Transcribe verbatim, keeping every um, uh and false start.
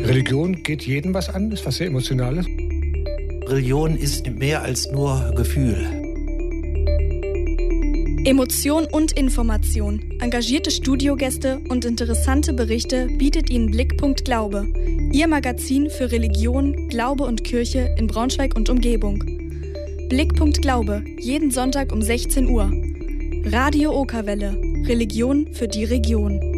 Religion geht jedem was an, ist was sehr Emotionales. Religion ist mehr als nur Gefühl. Emotion und Information, engagierte Studiogäste und interessante Berichte bietet Ihnen Blickpunkt Glaube, Ihr Magazin für Religion, Glaube und Kirche in Braunschweig und Umgebung. Blickpunkt Glaube, jeden Sonntag um sechzehn Uhr. Radio Okerwelle, Religion für die Region.